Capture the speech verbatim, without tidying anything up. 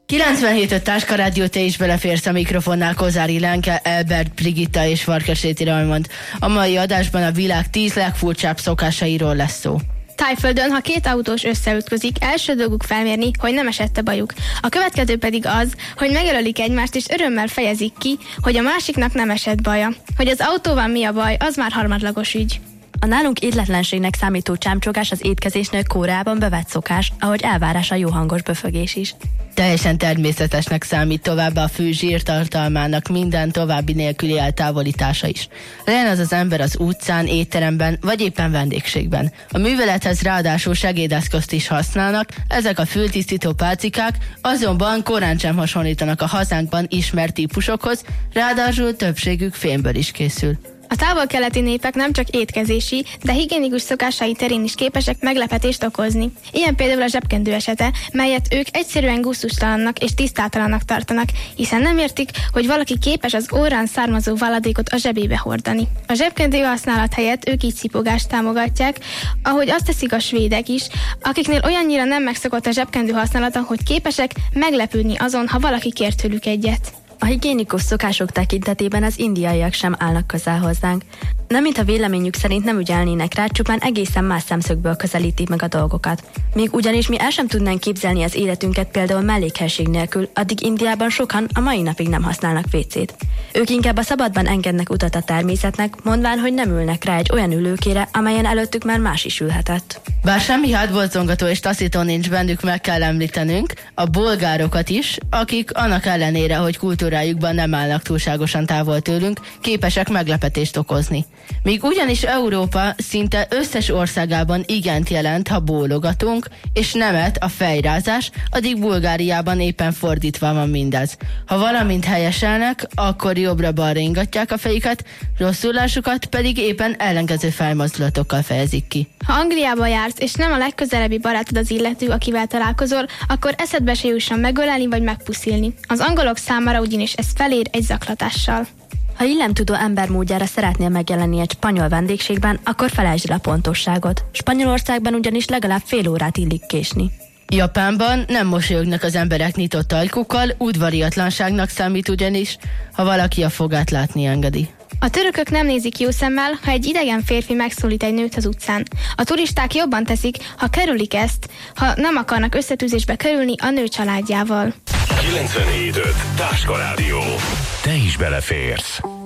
kilencvenhét öt Táska Rádió, te is beleférsz a mikrofonnál. Kozári Lenke, Elbert Brigitta és Farkasréti Rajmond. A mai adásban a világ tíz legfurcsább szokásairól lesz szó. Tájföldön, ha két autós összeütközik, első dolguk felmérni, hogy nem esett-e bajuk. A következő pedig az, hogy megölölik egymást és örömmel fejezik ki, hogy a másiknak nem esett baja. Hogy az autóval mi a baj, az már harmadlagos ügy. A nálunk étletlenségnek számító csámcsogás az étkezésnél Koreában bevett szokás, ahogy elvárás a jó hangos böfögés is. Teljesen természetesnek számít továbbá a fű zsírtartalmának minden további nélküli eltávolítása is. Legyen az az ember az utcán, étteremben, vagy éppen vendégségben. A művelethez ráadásul segédeszközt is használnak, ezek a fültisztító pálcikák azonban korán sem hasonlítanak a hazánkban ismert típusokhoz, ráadásul többségük fémből is készül. A távol-keleti népek nem csak étkezési, de higiénikus szokásai terén is képesek meglepetést okozni. Ilyen például a zsebkendő esete, melyet ők egyszerűen gusztustalannak és tisztátalannak tartanak, hiszen nem értik, hogy valaki képes az órán származó váladékot a zsebébe hordani. A zsebkendő használat helyett ők így szipogást támogatják, ahogy azt teszik a svédek is, akiknél olyannyira nem megszokott a zsebkendő használata, hogy képesek meglepődni azon, ha valaki kér tőlük egyet. A higiénikus szokások tekintetében az indiaiak sem állnak közel hozzánk. Nem mint a véleményük szerint nem ügyelnének rá, csupán egészen más szemszögből közelítik meg a dolgokat. Míg ugyanis mi el sem tudnánk képzelni az életünket például mellékhelség nélkül, addig Indiában sokan a mai napig nem használnak vécét. Ők inkább a szabadban engednek utat a természetnek, mondván, hogy nem ülnek rá egy olyan ülőkére, amelyen előttük már más is ülhetett. Bár semmi hátborzongató és taszító nincs bennük, meg kell említenünk a bolgárokat is, akik annak ellenére, hogy kultúrájukban nem állnak túlságosan távol tőlünk, képesek meglepetést okozni. Míg ugyanis Európa szinte összes országában igent jelent, ha bólogatunk, és nemet a fejrázás, addig Bulgáriában éppen fordítva van mindez. Ha valamint helyeselnek, akkor jobbra-balra ingatják a fejüket, rosszulásukat pedig éppen ellenkező fejmozdulatokkal fejezik ki. Ha Angliába jársz, és nem a legközelebbi barátod az illető, akivel találkozol, akkor eszedbe se jusson megölelni vagy megpuszilni. Az angolok számára ugyanis ez felér egy zaklatással. Ha illemtudó ember módjára szeretnél megjelenni egy spanyol vendégségben, akkor felejtsd el a pontosságot. Spanyolországban ugyanis legalább fél órát illik késni. Japánban nem mosolyognak az emberek nyitott ajkukkal, udvariatlanságnak számít ugyanis, ha valaki a fogát látni engedi. A törökök nem nézik jó szemmel, ha egy idegen férfi megszólít egy nőt az utcán. A turisták jobban teszik, ha kerülik ezt, ha nem akarnak összetűzésbe kerülni a nő családjával. kilencvenhét öt Táska Rádió. Te is beleférsz.